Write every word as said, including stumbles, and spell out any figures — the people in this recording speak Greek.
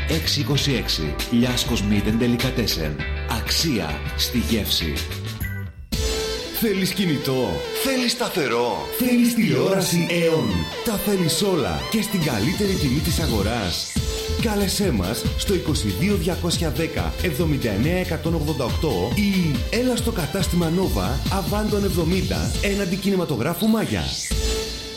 έξι είκοσι έξι. Λιάσκος Μίτεν Delicatessen. Αξία στη γεύση. Θέλεις κινητό, θέλεις σταθερό, θέλεις τηλεόραση Aeon. Τα θέλεις όλα και στην καλύτερη τιμή της αγοράς. Κάλεσέ μας στο είκοσι δύο διακόσια δέκα εβδομήντα εννέα εκατόν ογδόντα οκτώ ή έλα στο κατάστημα Nova Αβάντων εβδομήντα έναντι κινηματογράφου Μάγια.